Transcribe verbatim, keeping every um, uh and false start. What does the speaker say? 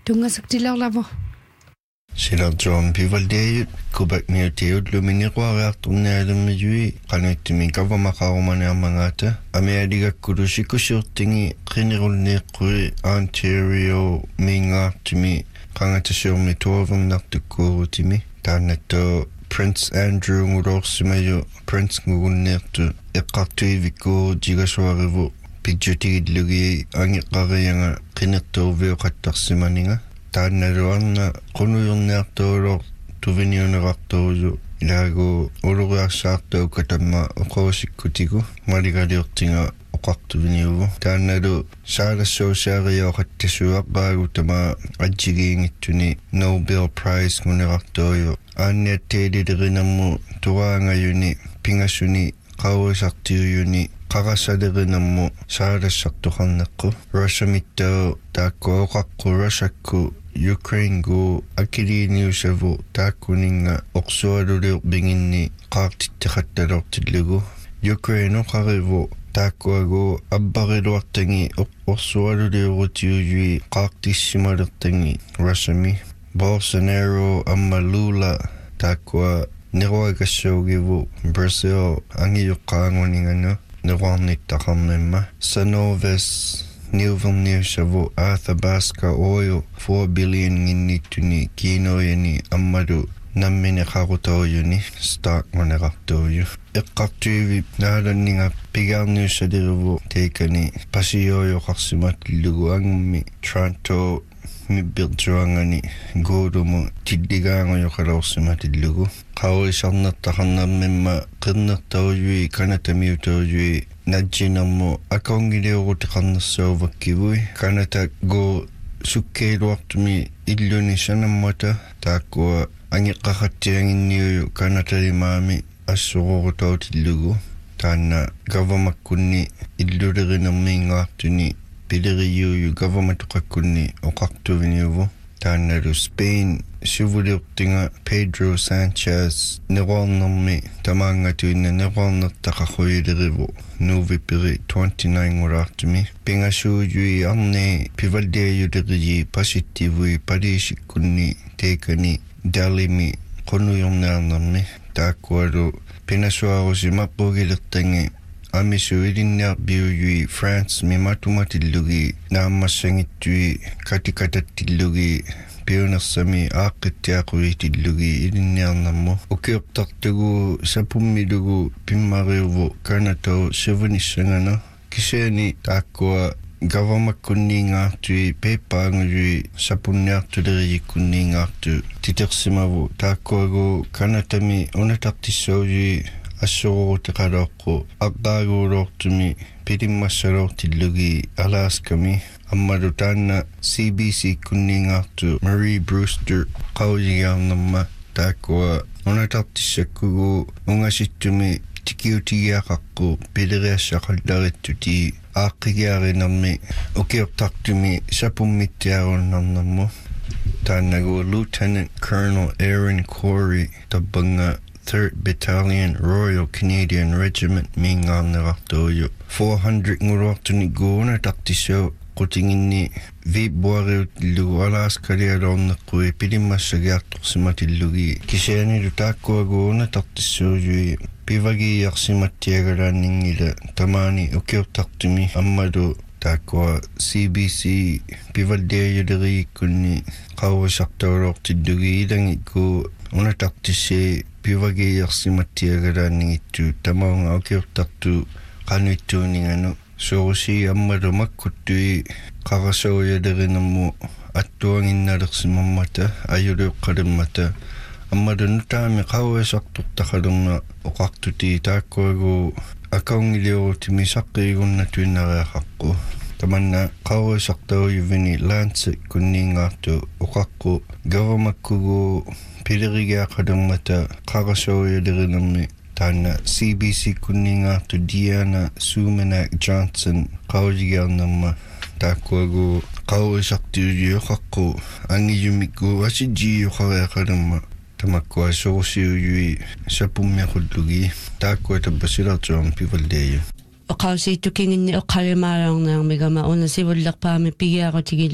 Tungasaktilerlavo. Silartuam pivaldeayut kubakniutiut luminiquariartornialummiui qanuittimi kavamaqarumaniarmangaata amialigakkulusikusiurtingi qinirulniiqqui Ontario mingaartimi qangatasiurmi tuavernartukkuurutimi taannattu Prince Andrew ngulorsimayu Prince ngugunniartu eqqartuivikkuuru jigasuarivu pidjutigillugi angiqqarianga qinirtuurviuqattarsimaninga taannaluarna qunuyurniartuulor tuviniunerartuuju ilaagu uluriarsaartuu katamma oqoosikkutigu maligaliortinga oqartuviniugu taannalu saalassuusaariyoqattasuaqqaagu tama ajjigiingittuni Nobel Prize ngunerartuuju aanniatteelilerinammu turaangayuni pingasuni qauisartiuyuni qarasalerinammu saalassartuqarneqqu Russiamittau taakkuoqaqqu Russiakku Ukraine gu akiliiniusavu taakkuninga oqsualuliuq binginni qaartitteqattalortillugu Ukraine oqarivu taakkuagu abbariluartangi orsualuliurutiujui qaartissimalertangi Russiami Bolsonaro amma Lula taakkua niruagassaugivu Brazil angiyuqqaanguningana niruarnittaqarnemma Sanovis Nilverniusavu Athabasca oil four billion nginnittuni kiinoyani ammalu nammine qarutauйuni stock manerartuuju eqqartuivi naalanninga pigaarniussaliruvu teikani pasioyoqarsimatillugu angummi Toronto mibirtuangani goodumu tilligaangoyoqalorsimatillugu qauisarnertaqarnermimma qirnertaujui kanatamiutaujui najjinermu akongiliuruteqarnersuuvakkivui kanata go sukkeiluartumi illuni sanammata taakkua angiqqaqattianginniuju kanatalimaami assuqurutautillugu taanna gavamakkunni illulerinermiingaartuni pileriuju gavamatuqakkunni oqartuviniuvu taannalu Spain sivuliurtinga Pedro Sanchez neruarnermi tamaangatuinna neruarnertaqarruilerivu nuuvipiri twenty-nine ngulaartumi pingasuujui arni pivaldiajuleriyi pasittivui paliisikkunni teikani dalimi qunuyurniarnermi taakkualu pinasuarusi mappugilertangi amisu ilinniarbiujui France mimatumatillugi naammassangittuи katikatattillugi piunersami aaqqittiaquitillugi ilinniarnermu ukiortartugu sapummilugu pimmariuvu kanatau sevenissangana kiseani taakkua gavamakkunniingaartui peippaangujui sapunniartuleriyikkunniingaartu titersimavu taakkuagu kanatami unatartissaujui assuruteqaloqqu aqqaaguulortumi pilimmassalortillugi Alaskami ammalu taanna C B C kunniingaartu Marie Brewster qausigaarnerma taakkua unatartissakkugu ungasittumi tikiutigiaqaqqu pileriassaqallarittuti aaqqigiarinermi ukiortartumi sapummittiarunnernermu taannagu Lieutenant Colonel Aaron Corey tabbanga third Battalion Royal Canadian Regiment mingaarnerartuuju four hundred nguluartuni guuna tartissau qutinginni viipbuariutillugu Alaskalialorneqqui pilimmassagiartorsimatillugi kisianilu taakkuaguuna tartissuujui pivagiiarsimattiagalaanningila tamaani ukiortartumi ammalu taakkua C B C pivaldiajuleriyikkunni qauisartaulortillugi ilangikku unatartissi pivagiiarsimattiagalaanningittu tamaunga ukiortartu qanuittuuninganu Sorusi ammalu makkuttui qarasaujalerinermu attuanginnalersimammata ajuluuqqalemmata ammalu nutaami qauisartortaqalunga oqartuti taakkuagu akaungiliurutimi saqqiigunnatuinnariaqaqqu tamanna qauisartaujuvini Lancet kunniingaartu oqaqqu gavamakkugu pilerigiaqalemmata qarasaujalerinermi taanna C B C kunniingaartu Diana Sumanak Johnson qausigiarnerma taakkuagu qauisartiujioqaqqu angijumikku asijjiuqariaqalemma tamakkua sorusiujui sapummiaqullugi taakkua tabbasilartuam pivaldeeju oqausiittukinginni eqqalimaalaarnearmigama una sivullerpaami pigiaqutigi